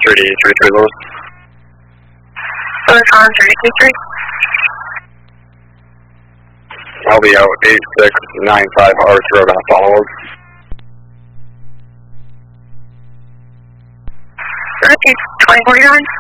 3D33 Lewis. Lewis on 323. I'll be out 8695 Arch Road on follow-up. Roger, 2049.